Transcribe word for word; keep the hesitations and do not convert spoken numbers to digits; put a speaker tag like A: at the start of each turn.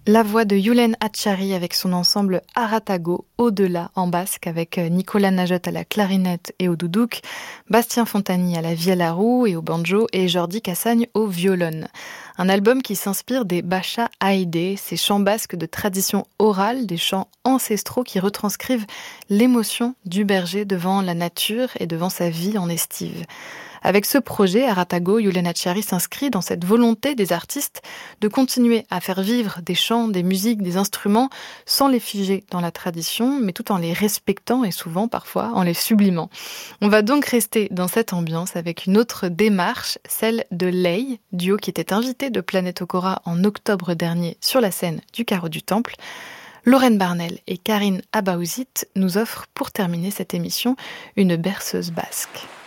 A: La voix de Yulen Hatchari avec son ensemble Aratago, au-delà en basque, avec Nicolas Najot à la clarinette et au doudouk, Bastien Fontani à la vielle à roue et au banjo et Jordi Cassagne au violon. Un album qui s'inspire des Bacha Haïdé, ces chants basques de tradition orale, des chants ancestraux qui retranscrivent l'émotion du berger devant la nature et devant sa vie en estive. Avec ce projet, Aratago, Yulen Hatchari s'inscrit dans cette volonté des artistes de continuer à faire vivre des chants, des musiques, des instruments sans les figer dans la tradition, mais tout en les respectant et souvent parfois en les sublimant. On va donc rester dans cette ambiance avec une autre démarche, celle de Lei, duo qui était invité de Planète Okora en octobre dernier sur la scène du Carreau du Temple. Lorraine Barnel et Karine Abaouzit nous offrent pour terminer cette émission une berceuse basque.